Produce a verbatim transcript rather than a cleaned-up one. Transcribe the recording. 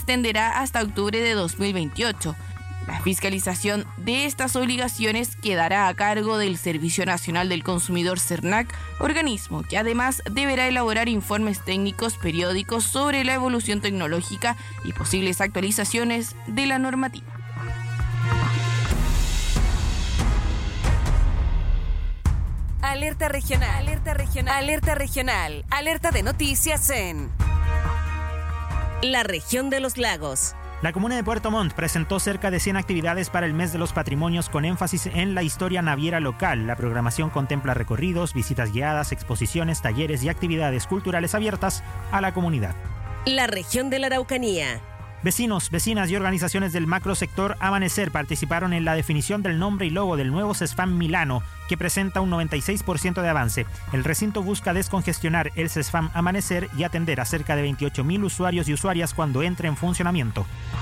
extenderá hasta octubre de dos mil veintiocho. La fiscalización de estas obligaciones quedará a cargo del Servicio Nacional del Consumidor SERNAC, organismo que además deberá elaborar informes técnicos periódicos sobre la evolución tecnológica y posibles actualizaciones de la normativa. Alerta regional, alerta regional, alerta regional, alerta de noticias en la región de los lagos. La comuna de Puerto Montt presentó cerca de cien actividades para el mes de los patrimonios con énfasis en la historia naviera local. La programación contempla recorridos, visitas guiadas, exposiciones, talleres y actividades culturales abiertas a la comunidad. La región de la Araucanía. Vecinos, vecinas y organizaciones del macrosector Amanecer participaron en la definición del nombre y logo del nuevo CESFAM Milano, que presenta un noventa y seis por ciento de avance. El recinto busca descongestionar el CESFAM Amanecer y atender a cerca de veintiocho mil usuarios y usuarias cuando entre en funcionamiento.